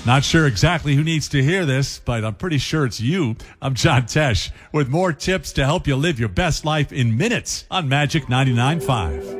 Not sure exactly who needs to hear this, but I'm pretty sure it's you. I'm John Tesh with more tips to help you live your best life in minutes on Magic 99.5.